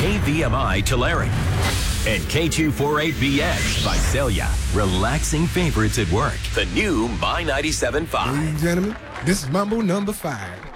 KVMI Tulare. And K248BX Visalia, relaxing favorites at work. The new My 97.5. Ladies and gentlemen, this is Mambo number 5.